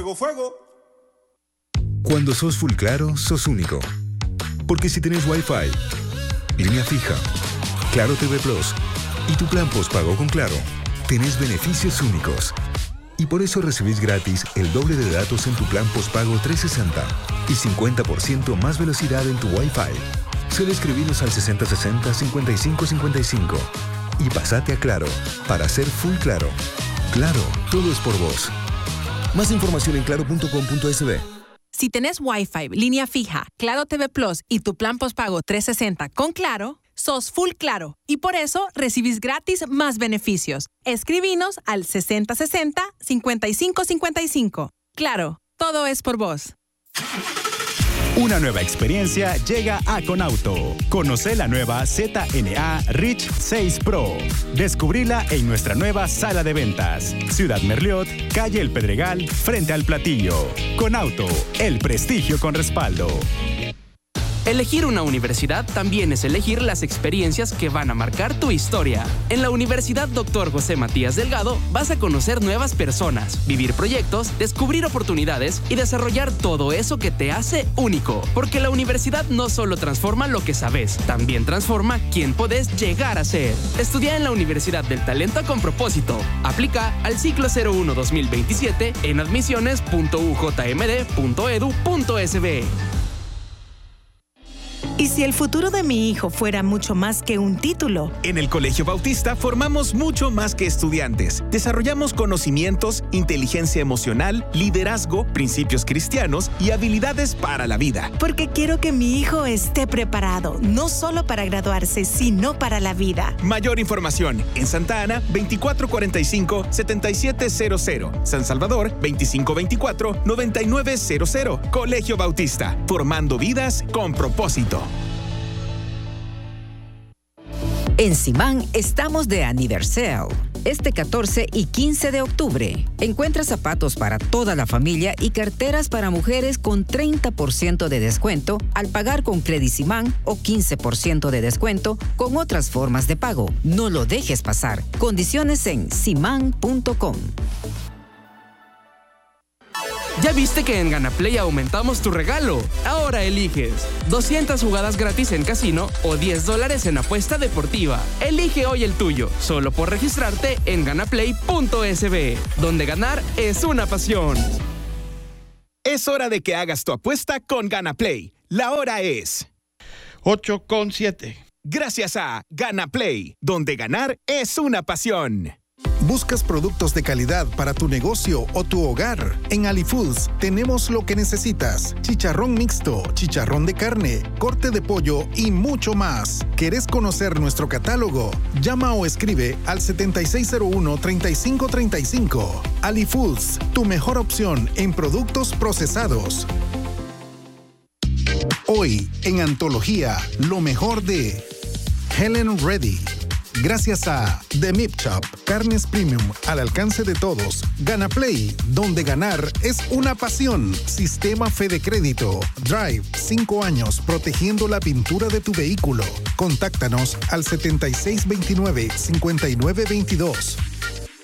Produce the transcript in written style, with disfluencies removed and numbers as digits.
Fuego. Cuando sos full claro, sos único. Porque si tenés Wi-Fi, línea fija, Claro TV Plus y tu plan postpago con Claro, tenés beneficios únicos. Y por eso recibís gratis el doble de datos en tu plan postpago 360 y 50% más velocidad en tu Wi-Fi. Solo escribinos al 6060-5555 y pasate a Claro para ser full claro. Claro, todo es por vos. Más información en claro.com.sb. Si tenés Wi-Fi, línea fija, Claro TV Plus y tu plan postpago 360 con Claro, sos full claro y por eso recibís gratis más beneficios. Escribinos al 6060-5555. Claro, todo es por vos. Una nueva experiencia llega a Conauto. Conoce la nueva ZNA Rich 6 Pro. Descubrila en nuestra nueva sala de ventas. Ciudad Merliot, calle El Pedregal, frente al Platillo. Conauto, el prestigio con respaldo. Elegir una universidad también es elegir las experiencias que van a marcar tu historia. En la Universidad Dr. José Matías Delgado vas a conocer nuevas personas, vivir proyectos, descubrir oportunidades y desarrollar todo eso que te hace único. Porque la universidad no solo transforma lo que sabes, también transforma quién podés llegar a ser. Estudia en la Universidad del Talento con propósito. Aplica al ciclo 01 2027 en admisiones.ujmd.edu.sb. ¿Y si el futuro de mi hijo fuera mucho más que un título? En el Colegio Bautista formamos mucho más que estudiantes. Desarrollamos conocimientos, inteligencia emocional, liderazgo, principios cristianos y habilidades para la vida. Porque quiero que mi hijo esté preparado, no solo para graduarse, sino para la vida. Mayor información en Santa Ana 2445-7700, San Salvador 2524-9900. Colegio Bautista, formando vidas con propósito. En Simán estamos de aniversario. Este 14 y 15 de octubre, encuentra zapatos para toda la familia y carteras para mujeres con 30% de descuento al pagar con Credisimán o 15% de descuento con otras formas de pago. No lo dejes pasar. Condiciones en simán.com. ¿Ya viste que en GanaPlay aumentamos tu regalo? Ahora eliges 200 jugadas gratis en casino o $10 en apuesta deportiva. Elige hoy el tuyo, solo por registrarte en ganaplay.sb, donde ganar es una pasión. Es hora de que hagas tu apuesta con GanaPlay. La hora es 8:07. Gracias a GanaPlay, donde ganar es una pasión. ¿Buscas productos de calidad para tu negocio o tu hogar? En AliFoods tenemos lo que necesitas. Chicharrón mixto, chicharrón de carne, corte de pollo y mucho más. ¿Querés conocer nuestro catálogo? Llama o escribe al 7601-3535. AliFoods, tu mejor opción en productos procesados. Hoy, en Antología, lo mejor de Helen Reddy. Gracias a The Meat Shop, carnes premium al alcance de todos. GanaPlay, donde ganar es una pasión. Sistema Fede Crédito. Drive, 5 años protegiendo la pintura de tu vehículo. Contáctanos al 7629-5922.